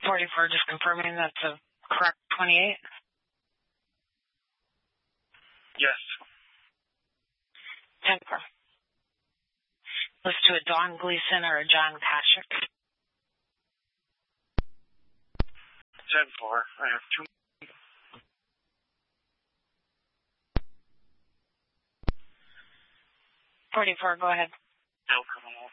44, just confirming that's a correct 28. Yes. 10-4. List to a Dawn Gleason or a John Patrick. 10-4. I have 2. 44, go ahead. No criminal.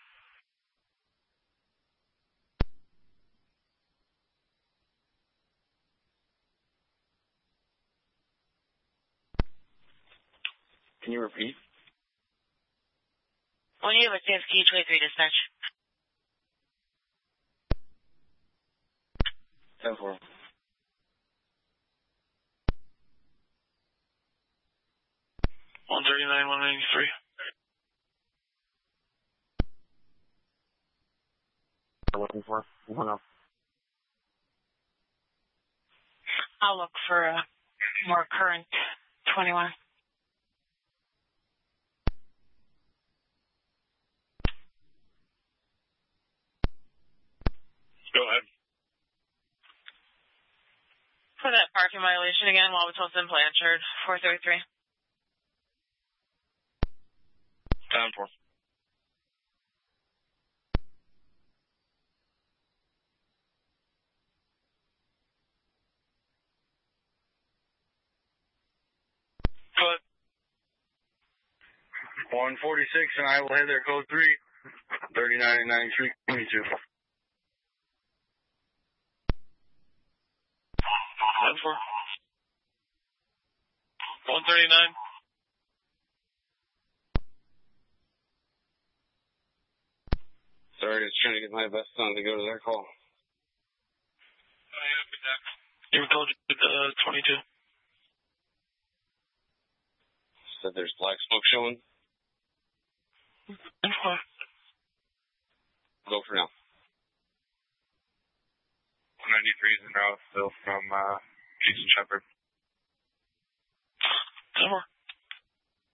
Can you repeat? When you have a CFT 23 dispatch. 10-4. $139, $193. Looking for 1-0. I'll look for a more current 21. Go ahead. For that parking violation again, Wauwatosa and Blanchard, 433. 10-4. Go ahead. 146, and I will head there, code 3. 39 and 93, 22. 10-4. 139. Sorry, just trying to get my best son to go to their call. You were told you did 22. Said there's black smoke showing. 10-4. Go for now. 93 is in route still from Jason Shepard. 10-4.